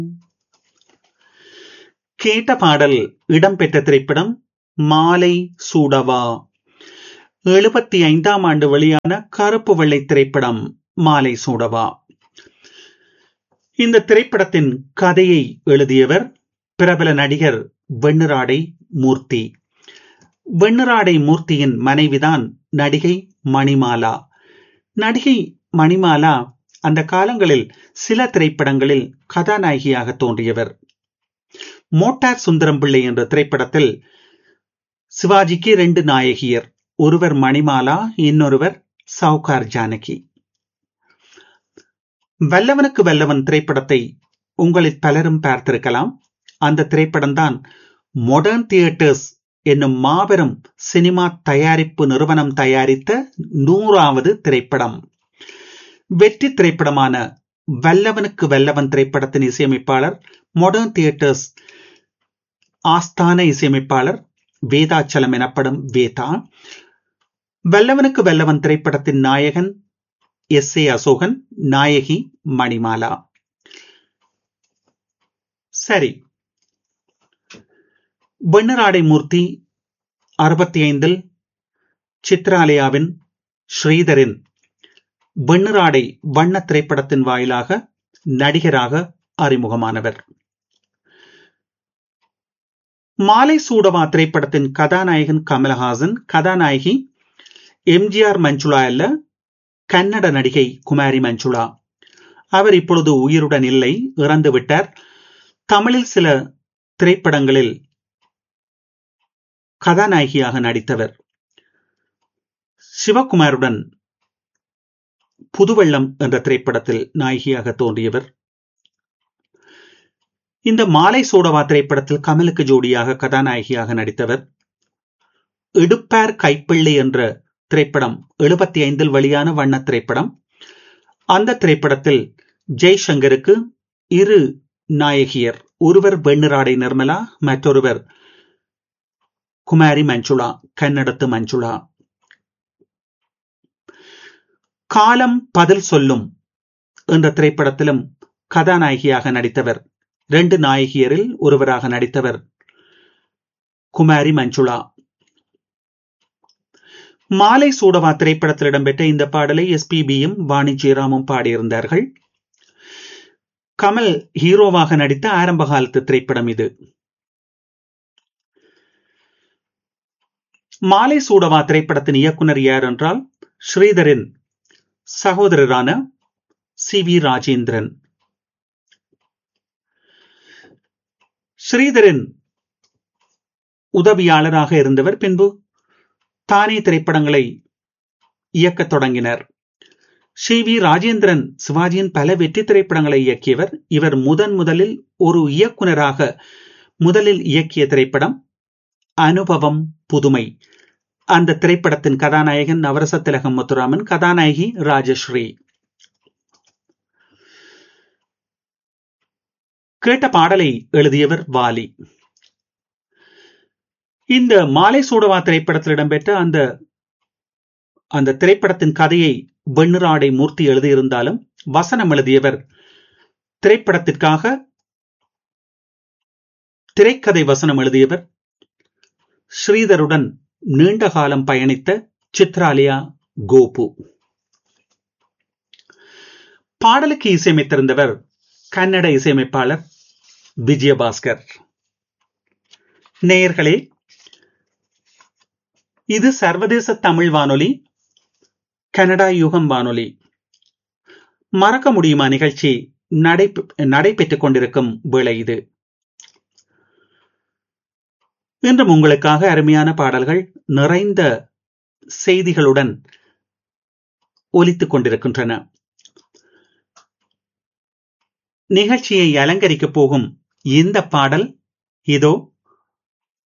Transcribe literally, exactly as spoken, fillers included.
கேட்ட பாடல் இடம்பெற்ற திரைப்படம் மாலை சூடவா. எழுபத்தி ஐந்தாம் ஆண்டு வெளியான கருப்பு வெள்ளை திரைப்படம் மாலை சூடவா. இந்த திரைப்படத்தின் கதையை எழுதியவர் பிரபல நடிகர் வெண்ணிராடை மூர்த்தி. வெண்ணிராடை மூர்த்தியின் மனைவிதான் நடிகை மணிமாலா. நடிகை மணிமாலா அந்த காலங்களில் சில திரைப்படங்களில் கதாநாயகியாக தோன்றியவர். மோட்டார் சுந்தரம் பிள்ளை என்ற திரைப்படத்தில் சிவாஜிக்கு இரண்டு நாயகியர், ஒருவர் மணிமாலா, இன்னொருவர் சவுகார் ஜானகி. வல்லவனுக்கு வல்லவன் திரைப்படத்தை உங்களில் பலரும் பார்த்திருக்கலாம். அந்த திரைப்படம்தான் மாடர்ன் தியேட்டர்ஸ் என்னும் மாபெரும் சினிமா தயாரிப்பு நிறுவனம் தயாரித்த நூறாவது திரைப்படம். வெற்றி திரைப்படமான வல்லவனுக்கு வல்லவன் திரைப்படத்தின் இசையமைப்பாளர் மாடர்ன் தியேட்டர்ஸ் ஆஸ்தான இசையமைப்பாளர் வேதாச்சலம் எனப்படும் வேதா. வல்லவனுக்கு வல்லவன் திரைப்படத்தின் நாயகன் எஸ் ஏ அசோகன், நாயகி மணிமாலா. சரி, வெண்ணிராடை மூர்த்தி அறுபத்தி ஐந்தில் சித்ராலயாவின் ஸ்ரீதரின் வெண்ணிராடை வண்ண திரைப்படத்தின் வாயிலாக நடிகராக அறிமுகமானவர். மாலை சூடவா திரைப்படத்தின் கதாநாயகன் கமலஹாசன், கதாநாயகி எம்ஜிஆர் மஞ்சுளா அல்ல, கன்னட நடிகை குமாரி மஞ்சுளா. அவர் இப்பொழுது உயிருடன் இல்லை, இறந்து விட்டார். தமிழில் சில திரைப்படங்களில் கதாநாயகியாக நடித்தவர். சிவகுமாருடன் புதுவெள்ளம் என்ற திரைப்படத்தில் நாயகியாக தோன்றியவர். இந்த மாலை சூடவா திரைப்படத்தில் கமலுக்கு ஜோடியாக கதாநாயகியாக நடித்தவர். இடுப்பார் கைப்பிள்ளை என்ற திரைப்படம் எழுபத்தி ஐந்தில் வெளியான வண்ண திரைப்படம். அந்த திரைப்படத்தில் ஜெய்சங்கருக்கு இரு நாயகியர், ஒருவர் வெண்ணிராடை நிர்மலா, மற்றொருவர் குமாரி மஞ்சுளா, கன்னடத்து மஞ்சுளா. காலம் பதில் சொல்லும் என்ற திரைப்படத்திலும் கதாநாயகியாக நடித்தவர். இரண்டு நாயகியரில் ஒருவராக நடித்தவர் குமாரி மஞ்சுளா. மாலை சூடவா திரைப்படத்தில் இடம்பெற்ற இந்த பாடலை எஸ்பிபியும் வாணி ஜெயராமும் பாடியிருந்தார்கள். கமல் ஹீரோவாக நடித்த ஆரம்ப காலத்து திரைப்படம் இது. மாலை சூடவா திரைப்படத்தின் இயக்குனர் யார் என்றால் ஸ்ரீதரின் சகோதரரான சி வி ராஜேந்திரன். ஸ்ரீதரின் உதவியாளராக இருந்தவர். பின்பு தானே திரைப்படங்களை இயக்கத் தொடங்கினர். சி வி ராஜேந்திரன் சிவாஜியின் பல வெற்றி திரைப்படங்களை இயக்கியவர். இவர் முதன் முதலில் ஒரு இயக்குனராக முதலில் இயக்கிய திரைப்படம் அனுபவம் புதுமை. அந்த திரைப்படத்தின் கதாநாயகன் நவரச திலகம் முத்துராமன், கதாநாயகி ராஜஸ்ரீ. கேட்ட பாடலை எழுதியவர் வாலி. இந்த மாலை சூடவா திரைப்படத்தில் இடம்பெற்ற அந்த அந்த திரைப்படத்தின் கதையை வெண்ணிராடை மூர்த்தி எழுதியிருந்தாலும் வசனம் எழுதியவர் திரைப்படத்திற்காக திரைக்கதை வசனம் எழுதியவர் ஸ்ரீதருடன் நீண்ட காலம் பயணித்த சித்ராலயா கோபு. பாடலுக்கு இசையமைத்திருந்தவர் கன்னட இசையமைப்பாளர் விஜயபாஸ்கர். நேயர்களே, இது சர்வதேச தமிழ் வானொலி, கனடா யுகம் வானொலி. மறக்க முடியுமா நிகழ்ச்சி நடை நடைபெற்றுக் கொண்டிருக்கும் வேளை இது. இன்றும் உங்களுக்காக அருமையான பாடல்கள் நிறைந்த செய்திகளுடன் ஒலித்துக் கொண்டிருக்கின்றன. நிகழ்ச்சியை அலங்கரிக்கப் போகும் இந்த பாடல் இதோ.